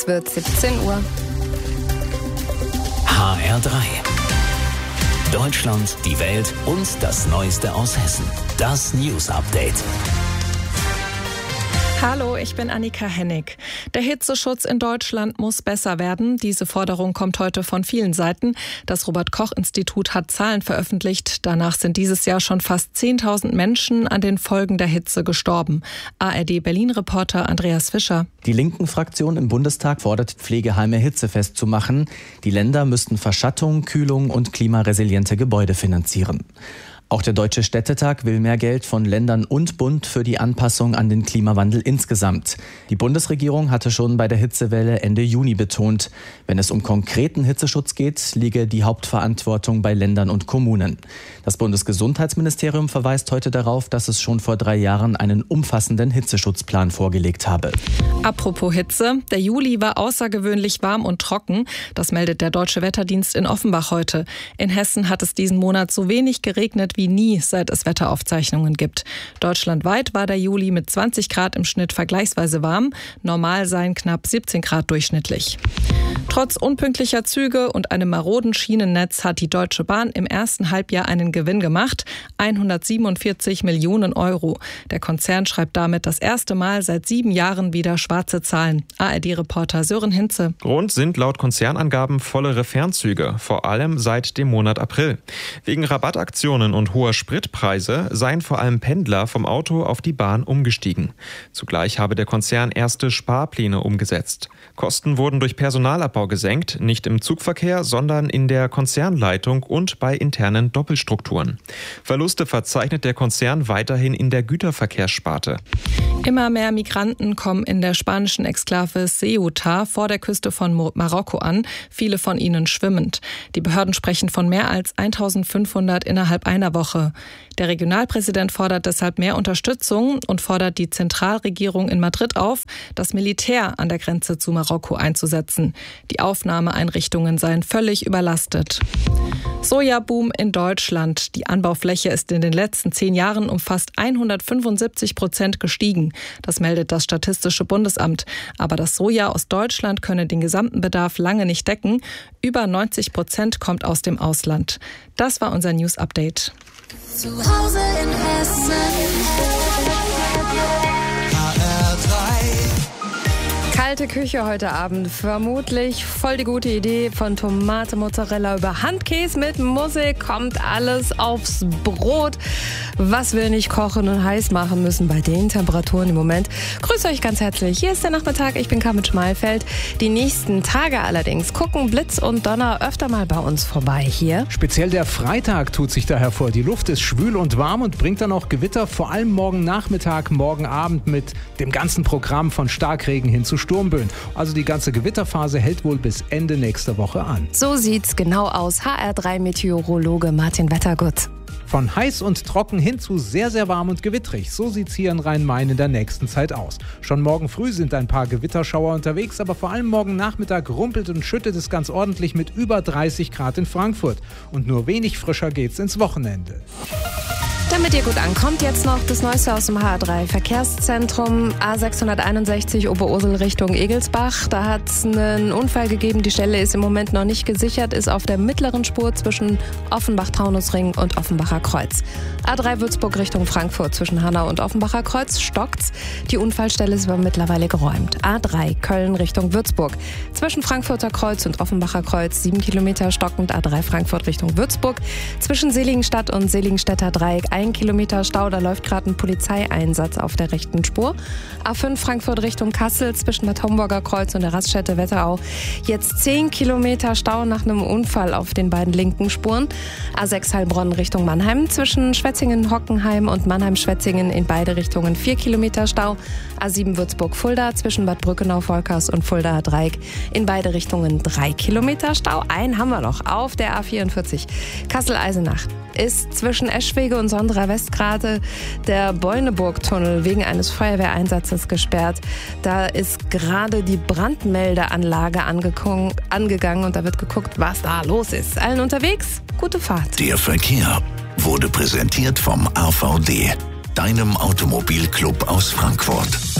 Es wird 17 Uhr. HR3. Deutschland, die Welt und das Neueste aus Hessen. Das News Update. Hallo, ich bin Annika Hennig. Der Hitzeschutz in Deutschland muss besser werden. Diese Forderung kommt heute von vielen Seiten. Das Robert-Koch-Institut hat Zahlen veröffentlicht. Danach sind dieses Jahr schon fast 10.000 Menschen an den Folgen der Hitze gestorben. ARD-Berlin-Reporter Andreas Fischer. Die Linken-Fraktion im Bundestag fordert, Pflegeheime hitzefest zu machen. Die Länder müssten Verschattung, Kühlung und klimaresiliente Gebäude finanzieren. Auch der Deutsche Städtetag will mehr Geld von Ländern und Bund für die Anpassung an den Klimawandel insgesamt. Die Bundesregierung hatte schon bei der Hitzewelle Ende Juni betont, wenn es um konkreten Hitzeschutz geht, liege die Hauptverantwortung bei Ländern und Kommunen. Das Bundesgesundheitsministerium verweist heute darauf, dass es schon vor 3 Jahren einen umfassenden Hitzeschutzplan vorgelegt habe. Apropos Hitze, der Juli war außergewöhnlich warm und trocken. Das meldet der Deutsche Wetterdienst in Offenbach heute. In Hessen hat es diesen Monat so wenig geregnet wie nie, seit es Wetteraufzeichnungen gibt. Deutschlandweit war der Juli mit 20 Grad im Schnitt vergleichsweise warm. Normal seien knapp 17 Grad durchschnittlich. Trotz unpünktlicher Züge und einem maroden Schienennetz hat die Deutsche Bahn im ersten Halbjahr einen Gewinn gemacht. 147 Millionen Euro. Der Konzern schreibt damit das erste Mal seit 7 Jahren wieder schwarze Zahlen. ARD-Reporter Sören Hinze. Grund sind laut Konzernangaben vollere Fernzüge, vor allem seit dem Monat April. Wegen Rabattaktionen und hoher Spritpreise seien vor allem Pendler vom Auto auf die Bahn umgestiegen. Zugleich habe der Konzern erste Sparpläne umgesetzt. Kosten wurden durch Personalabbau gesenkt, nicht im Zugverkehr, sondern in der Konzernleitung und bei internen Doppelstrukturen. Verluste verzeichnet der Konzern weiterhin in der Güterverkehrssparte. Immer mehr Migranten kommen in der spanischen Exklave Ceuta vor der Küste von Marokko an, viele von ihnen schwimmend. Die Behörden sprechen von mehr als 1.500 innerhalb einer Woche. Der Regionalpräsident fordert deshalb mehr Unterstützung und fordert die Zentralregierung in Madrid auf, das Militär an der Grenze zu Marokko einzusetzen. Die Aufnahmeeinrichtungen seien völlig überlastet. Sojaboom in Deutschland. Die Anbaufläche ist in den letzten 10 Jahren um fast 175% gestiegen. Das meldet das Statistische Bundesamt. Aber das Soja aus Deutschland könne den gesamten Bedarf lange nicht decken. Über 90% kommt aus dem Ausland. Das war unser News Update. Zu Hause in Hessen. Kalte Küche heute Abend. Vermutlich voll die gute Idee. Von Tomate, Mozzarella über Handkäse mit Musik kommt alles aufs Brot. Was wir nicht kochen und heiß machen müssen bei den Temperaturen im Moment. Grüße euch ganz herzlich. Hier ist der Nachmittag. Ich bin Carmen Schmalfeld. Die nächsten Tage allerdings gucken Blitz und Donner öfter mal bei uns vorbei hier. Speziell der Freitag tut sich da hervor. Die Luft ist schwül und warm und bringt dann auch Gewitter. Vor allem morgen Nachmittag, morgen Abend mit dem ganzen Programm von Starkregen hin zu Sturmböen. Also die ganze Gewitterphase hält wohl bis Ende nächster Woche an. So sieht's genau aus. HR3-Meteorologe Martin Wettergut. Von heiß und trocken hin zu sehr, sehr warm und gewittrig. So sieht's hier in Rhein-Main in der nächsten Zeit aus. Schon morgen früh sind ein paar Gewitterschauer unterwegs, aber vor allem morgen Nachmittag rumpelt und schüttet es ganz ordentlich mit über 30 Grad in Frankfurt. Und nur wenig frischer geht's ins Wochenende. Damit ihr gut ankommt, jetzt noch das Neueste aus dem HR3-Verkehrszentrum. A661 Oberursel Richtung Egelsbach. Da hat es einen Unfall gegeben. Die Stelle ist im Moment noch nicht gesichert, ist auf der mittleren Spur zwischen Offenbach-Taunusring und Offenbacher Kreuz. A3 Würzburg Richtung Frankfurt zwischen Hanau und Offenbacher Kreuz stockt's. Die Unfallstelle ist aber mittlerweile geräumt. A3 Köln Richtung Würzburg. Zwischen Frankfurter Kreuz und Offenbacher Kreuz 7 Kilometer stockend. A3 Frankfurt Richtung Würzburg. Zwischen Seligenstadt und Seligenstädter Dreieck 1 Kilometer Stau, da läuft gerade ein Polizeieinsatz auf der rechten Spur. A5 Frankfurt Richtung Kassel zwischen Bad Homburger Kreuz und der Raststätte Wetterau. Jetzt 10 Kilometer Stau nach einem Unfall auf den beiden linken Spuren. A6 Heilbronn Richtung Mannheim zwischen Schwetzingen-Hockenheim und Mannheim-Schwetzingen in beide Richtungen 4 Kilometer Stau. A7 Würzburg-Fulda zwischen Bad Brückenau-Volkers und Fuldaer Dreieck in beide Richtungen 3 Kilometer Stau. Einen haben wir noch auf der A44 Kassel-Eisenach. Ist zwischen Eschwege und Sonderer Westgrade der Beuneburg-Tunnel wegen eines Feuerwehreinsatzes gesperrt. Da ist gerade die Brandmeldeanlage angegangen und da wird geguckt, was da los ist. Allen unterwegs, gute Fahrt. Der Verkehr wurde präsentiert vom AVD, deinem Automobilclub aus Frankfurt.